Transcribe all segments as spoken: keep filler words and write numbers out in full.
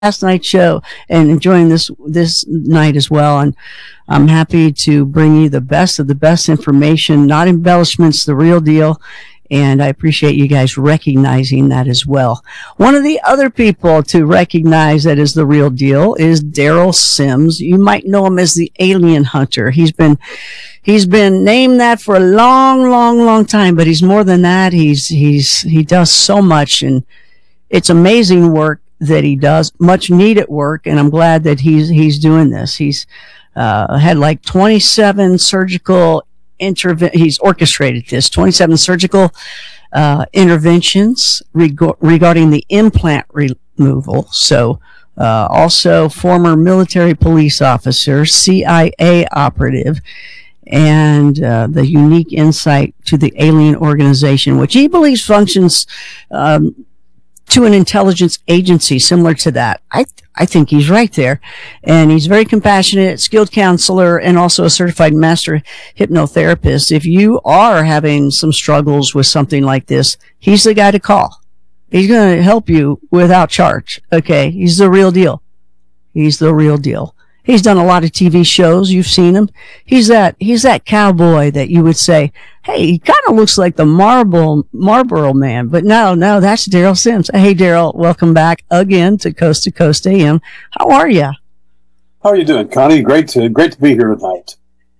last night's show and enjoying this this night as well. And I'm happy to bring you the best of the best information, not embellishments, the real deal. And I appreciate you guys recognizing that as well. One of the other people to recognize that is the real deal is Daryl Sims. You might know him as the Alien Hunter. He's been he's been named that for a long, long, long time, but he's more than that. He's he's he does so much, and it's amazing work that he does, much needed work, and I'm glad that he's he's doing this. He's uh, had like twenty-seven surgical interven. He's orchestrated this twenty-seven surgical uh, interventions reg- regarding the implant re- removal. So, uh, also former military police officer, C I A operative, and uh, the unique insight to the alien organization, which he believes functions Um, to an intelligence agency similar to that. I th- I think he's right there. And he's very compassionate, skilled counselor, and also a certified master hypnotherapist. If you are having some struggles with something like this, he's the guy to call. He's going to help you without charge. Okay. He's the real deal. He's the real deal. He's done a lot of T V shows. You've seen him. He's that, he's that cowboy that you would say, hey, he kind of looks like the Marlboro, Marlboro man. But no, no, that's Daryl Sims. Hey, Daryl, welcome back again to Coast to Coast A M. How are you? How are you doing, Connie? Great to, great to be here tonight.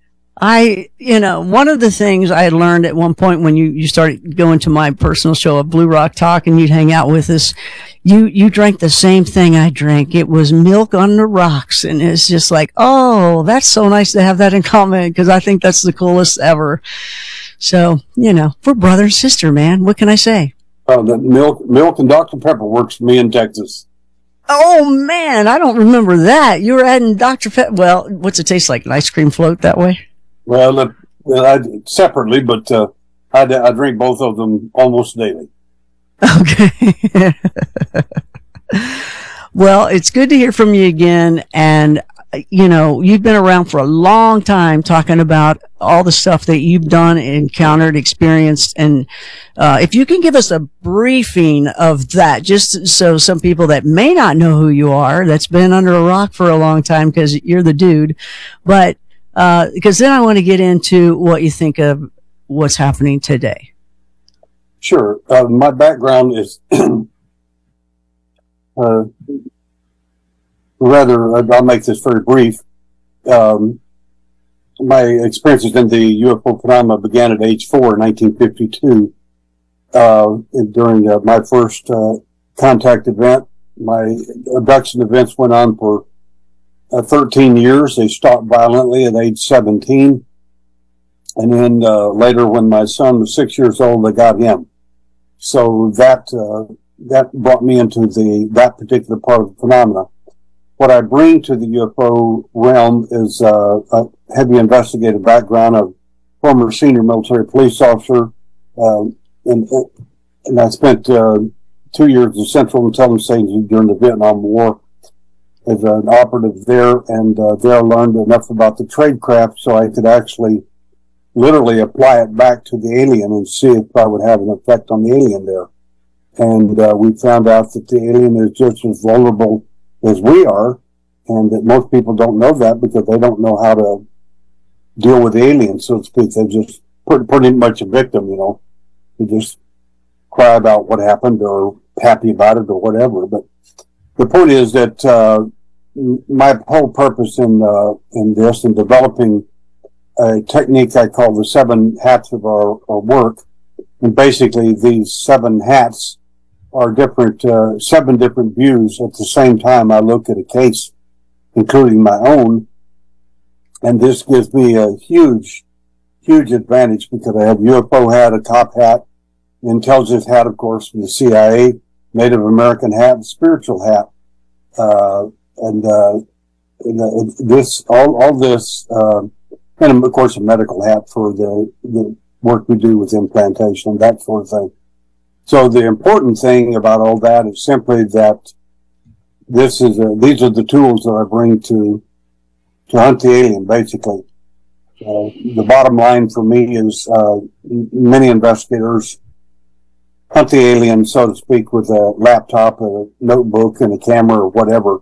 I, you know, one of the things I had learned at one point when you, you started going to my personal show of Blue Rock Talk and you'd hang out with us, you, you drank the same thing I drank. It was milk on the rocks. And it's just like, oh, that's so nice to have that in common because I think that's the coolest ever. So, you know, we're brother and sister, man. What can I say? Oh, the milk, milk and Doctor Pepper works for me in Texas. Oh man, I don't remember that. You were adding Doctor Pepper. Well, what's it taste like? An ice cream float that way? Well, uh, I, separately, but uh, I, I drink both of them almost daily. Okay. Well, it's good to hear from you again. And, you know, you've been around for a long time talking about all the stuff that you've done, encountered, experienced. And uh, if you can give us a briefing of that, just so some people that may not know who you are, that's been under a rock for a long time because you're the dude. But Uh, because then I want to get into what you think of what's happening today. Sure. Uh, my background is uh, rather, I'll make this very brief. Um, my experiences in the U F O phenomena began at age four in nineteen fifty-two. Uh, during uh, my first uh, contact event, my abduction events went on for Uh, thirteen years. They stopped violently at age seventeen. And then uh, later when my son was six years old, they got him. So that uh, that brought me into the that particular part of the phenomena. What I bring to the U F O realm is uh, a heavy investigative background of former senior military police officer. Uh, and, and I spent uh, two years in Central Intelligence Agency during the Vietnam War as an operative there, and uh, there I learned enough about the tradecraft so I could actually literally apply it back to the alien and see if I would have an effect on the alien there. And uh, we found out that the alien is just as vulnerable as we are, and that most people don't know that because they don't know how to deal with the alien, so to speak. They're just pretty, pretty much a victim, you know. They just cry about what happened or happy about it or whatever. But the point is that uh, my whole purpose in uh, in this and developing a technique I call the seven hats of our, our work, and basically these seven hats are different, uh, seven different views at the same time I look at a case, including my own, and this gives me a huge, huge advantage because I have U F O hat, a cop hat, intelligence hat, of course, from the C I A, Native American hat, and spiritual hat. Uh, and, uh, and uh, this, all, all this, uh, and of course a medical hat for the, the work we do with implantation, that sort of thing. So the important thing about all that is simply that this is, a, these are the tools that I bring to, to hunt the alien, basically. Uh, the bottom line for me is, uh, many investigators hunt the alien, so to speak, with a laptop, a notebook, and a camera or whatever.